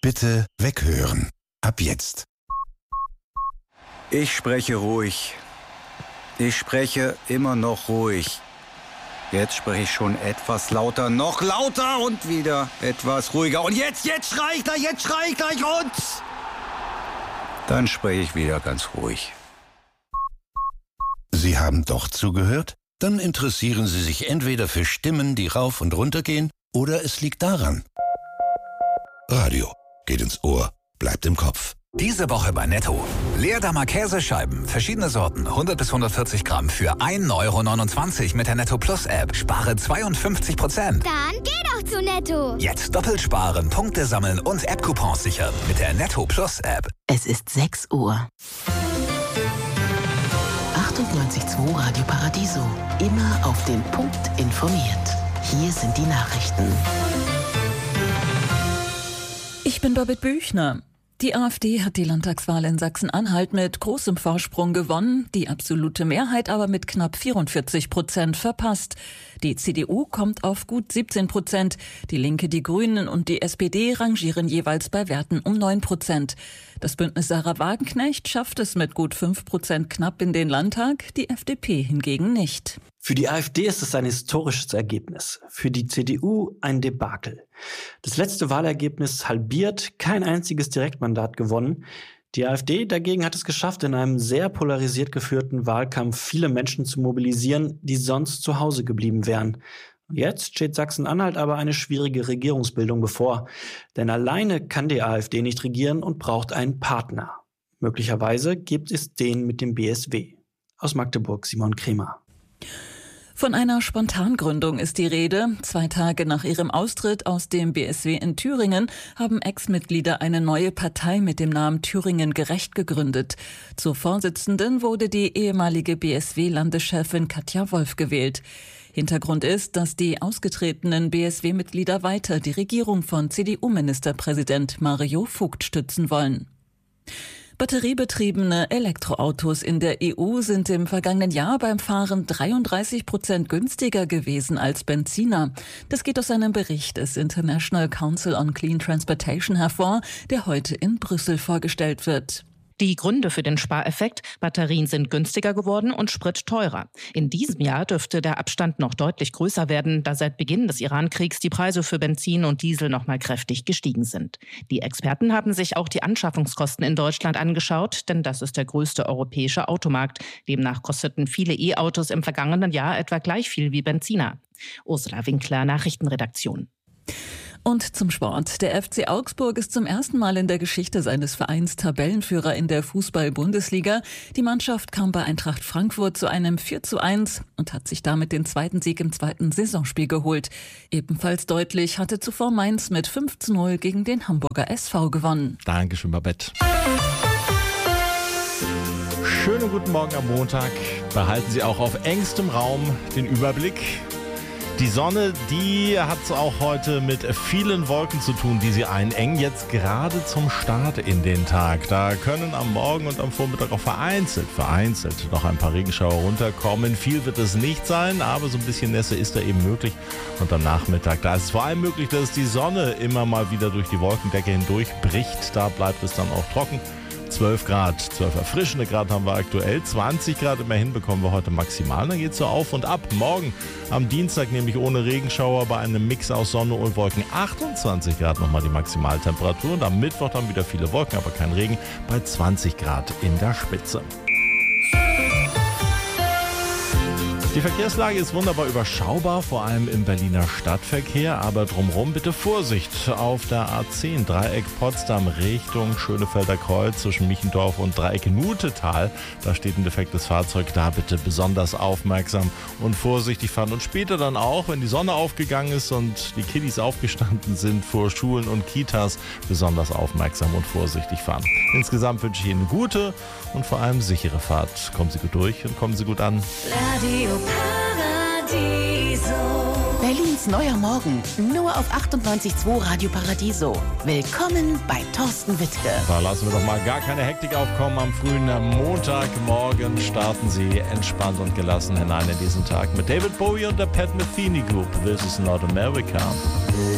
Bitte weghören. Ab jetzt. Ich spreche ruhig. Ich spreche immer noch ruhig. Jetzt spreche ich schon etwas lauter, noch lauter und wieder etwas ruhiger. Und jetzt schrei ich gleich und dann spreche ich wieder ganz ruhig. Sie haben doch zugehört? Dann interessieren Sie sich entweder für Stimmen, die rauf und runter gehen, oder es liegt daran. Radio geht ins Ohr, bleibt im Kopf. Diese Woche bei Netto. Leerdammer Käsescheiben, verschiedene Sorten, 100 bis 140 Gramm für 1,29 € mit der Netto Plus App. Spare 52%. Dann geh doch zu Netto. Jetzt doppelt sparen, Punkte sammeln und App-Coupons sichern mit der Netto Plus App. Es ist 6 Uhr. 98.2 Radio Paradiso. Immer auf den Punkt informiert. Hier sind die Nachrichten. Ich bin Babette Büchner. Die AfD hat die Landtagswahl in Sachsen-Anhalt mit großem Vorsprung gewonnen, die absolute Mehrheit aber mit knapp 44% verpasst. Die CDU kommt auf gut 17%, die Linke, die Grünen und die SPD rangieren jeweils bei Werten um 9%. Das Bündnis Sarah Wagenknecht schafft es mit gut 5% knapp in den Landtag, die FDP hingegen nicht. Für die AfD ist es ein historisches Ergebnis, für die CDU ein Debakel. Das letzte Wahlergebnis halbiert, kein einziges Direktmandat gewonnen. Die AfD dagegen hat es geschafft, in einem sehr polarisiert geführten Wahlkampf viele Menschen zu mobilisieren, die sonst zu Hause geblieben wären. Jetzt steht Sachsen-Anhalt aber eine schwierige Regierungsbildung bevor. Denn alleine kann die AfD nicht regieren und braucht einen Partner. Möglicherweise gibt es den mit dem BSW. Aus Magdeburg Simon Kremer. Von einer Spontangründung ist die Rede. 2 Tage nach ihrem Austritt aus dem BSW in Thüringen haben Ex-Mitglieder eine neue Partei mit dem Namen Thüringen Gerecht gegründet. Zur Vorsitzenden wurde die ehemalige BSW-Landeschefin Katja Wolf gewählt. Hintergrund ist, dass die ausgetretenen BSW-Mitglieder weiter die Regierung von CDU-Ministerpräsident Mario Vogt stützen wollen. Batteriebetriebene Elektroautos in der EU sind im vergangenen Jahr beim Fahren 33% günstiger gewesen als Benziner. Das geht aus einem Bericht des International Council on Clean Transportation hervor, der heute in Brüssel vorgestellt wird. Die Gründe für den Spareffekt: Batterien sind günstiger geworden und Sprit teurer. In diesem Jahr dürfte der Abstand noch deutlich größer werden, da seit Beginn des Iran-Kriegs die Preise für Benzin und Diesel noch mal kräftig gestiegen sind. Die Experten haben sich auch die Anschaffungskosten in Deutschland angeschaut, denn das ist der größte europäische Automarkt. Demnach kosteten viele E-Autos im vergangenen Jahr etwa gleich viel wie Benziner. Ursula Winkler, Nachrichtenredaktion. Und zum Sport. Der FC Augsburg ist zum ersten Mal in der Geschichte seines Vereins Tabellenführer in der Fußball-Bundesliga. Die Mannschaft kam bei Eintracht Frankfurt zu einem 4:1 und hat sich damit den zweiten Sieg im zweiten Saisonspiel geholt. Ebenfalls deutlich hatte zuvor Mainz mit 5:0 gegen den Hamburger SV gewonnen. Dankeschön, Babette. Schönen guten Morgen am Montag. Behalten Sie auch auf engstem Raum den Überblick. Die Sonne, die hat es auch heute mit vielen Wolken zu tun, die sie einengen, jetzt gerade zum Start in den Tag. Da können am Morgen und am Vormittag auch vereinzelt noch ein paar Regenschauer runterkommen. Viel wird es nicht sein, aber so ein bisschen Nässe ist da eben möglich. Und am Nachmittag, da ist es vor allem möglich, dass die Sonne immer mal wieder durch die Wolkendecke hindurch bricht. Da bleibt es dann auch trocken. 12 Grad, 12 erfrischende Grad haben wir aktuell, 20 Grad immerhin bekommen wir heute maximal. Dann geht es so auf und ab. Morgen am Dienstag nämlich ohne Regenschauer bei einem Mix aus Sonne und Wolken 28 Grad nochmal die Maximaltemperatur. Und am Mittwoch dann wieder viele Wolken, aber kein Regen bei 20 Grad in der Spitze. Die Verkehrslage ist wunderbar überschaubar, vor allem im Berliner Stadtverkehr, aber drumherum bitte Vorsicht auf der A10 Dreieck Potsdam Richtung Schönefelder Kreuz zwischen Michendorf und Dreieck Nutetal. Da steht ein defektes Fahrzeug, da bitte besonders aufmerksam und vorsichtig fahren. Und später dann auch, wenn die Sonne aufgegangen ist und die Kiddies aufgestanden sind vor Schulen und Kitas, besonders aufmerksam und vorsichtig fahren. Insgesamt wünsche ich Ihnen eine gute und vor allem sichere Fahrt. Kommen Sie gut durch und kommen Sie gut an. Radio Paradiso. Berlins neuer Morgen, nur auf 98.2 Radio Paradiso. Willkommen bei Thorsten Wittke. Da lassen wir doch mal gar keine Hektik aufkommen. Am frühen Montagmorgen starten Sie entspannt und gelassen hinein in diesen Tag mit David Bowie und der Pat Metheny Group. This is not America.